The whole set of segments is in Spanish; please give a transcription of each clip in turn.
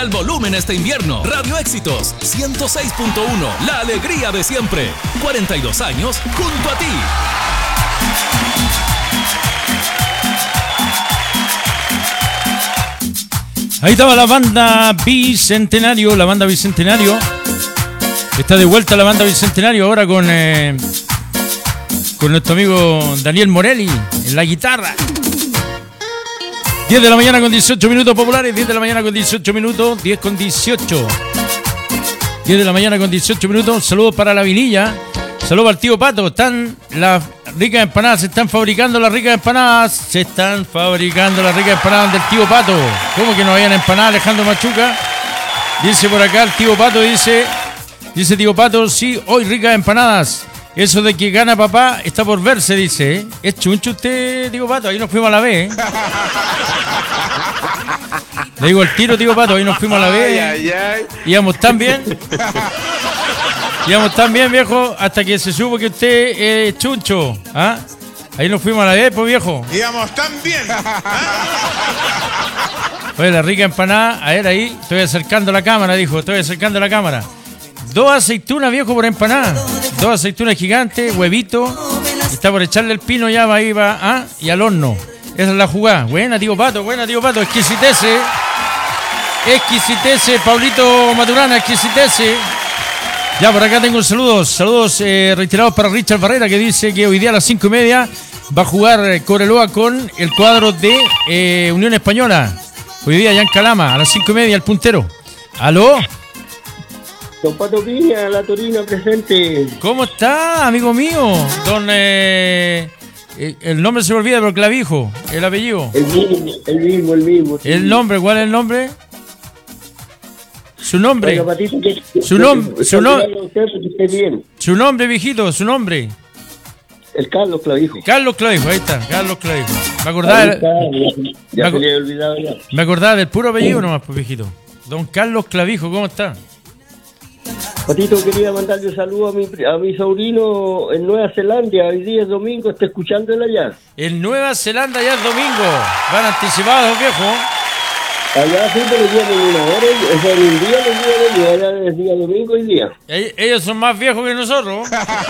el volumen este invierno. Radio Éxitos 106.1, la alegría de siempre. 42 años junto a ti. Ahí estaba la banda Bicentenario, Está de vuelta la banda Bicentenario ahora con nuestro amigo Daniel Morelli en la guitarra. 10 de la mañana con 18 minutos populares, 10 de la mañana con 18 minutos, 10 con 18. 10 de la mañana con 18 minutos, saludos para la Vinilla, saludos al tío Pato, están las ricas empanadas, se están fabricando las ricas empanadas del tío Pato. ¿Cómo que no habían empanadas, Alejandro Machuca? Dice por acá el tío Pato, dice tío Pato, sí, hoy ricas empanadas. Eso de que gana papá está por verse, dice, ¿eh? Es chuncho usted, tío Pato, ahí nos fuimos a la B, ¿eh? Le digo el tiro, tío Pato, ahí nos fuimos a la B. Íbamos tan bien, viejo, hasta que se supo que usted es chuncho, ¿ah? Ahí nos fuimos a la B, pues, viejo. Íbamos tan bien. Oye, la rica empanada, a ver ahí, estoy acercando la cámara, dijo, 2 aceitunas, viejo, por empanada. 2 aceitunas gigantes, huevito. Está por echarle el pino, ya va ahí, y al horno. Esa es la jugada. Buena, tío Pato, exquisitece. Paulito Maturana, exquisitece. Ya, por acá tengo saludos reiterados para Richard Barrera, que dice que hoy día a las 5:30 va a jugar Cobreloa con el cuadro de Unión Española. Hoy día ya en Calama, a las 5:30 el puntero. ¿Aló? Don Pato Piña, la Torina presente. ¿Cómo está, amigo mío? Don... el nombre se me olvida, pero Clavijo, el apellido. El mismo. Sí. ¿El nombre? ¿Cuál es el nombre? Su nombre. Oiga, Patito, Su nombre, viejito, su nombre. El Carlos Clavijo. Carlos Clavijo, ahí está, Carlos Clavijo. Me acordaba... Ya se le había olvidado ya. Me acordaba del puro apellido nomás, pues, viejito. Don Carlos Clavijo, ¿cómo está? Patito, quería mandarle un saludo a mi sobrino en Nueva Zelanda. Hoy día es domingo, está escuchando el allá. En Nueva Zelanda ya es domingo. Van anticipados, viejo. Allá siempre los días de una hora, o sea, en un día los días de ellos, allá es día domingo y día. Ellos son más viejos que nosotros.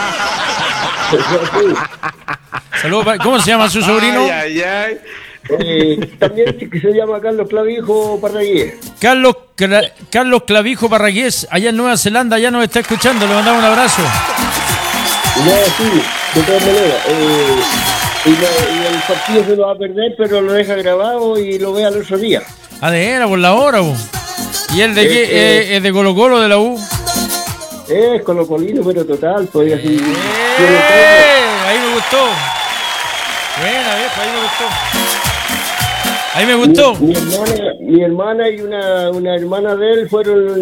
Saludos, ¿cómo se llama su sobrino? También que se llama Carlos Clavijo Parragués. Carlos Clavijo Parragués, allá en Nueva Zelanda, ya nos está escuchando, le mandamos un abrazo. No, sí, de todas maneras. Y el partido se lo va a perder, pero lo deja grabado y lo ve al otro día. Era por la hora, vos. ¿Y él de qué? ¿Es de Colo Colo, de la U? Es colocolino, pero total, pues así. Ahí me gustó. Buena, viejo, ahí me gustó. Mi hermana y una hermana de él fueron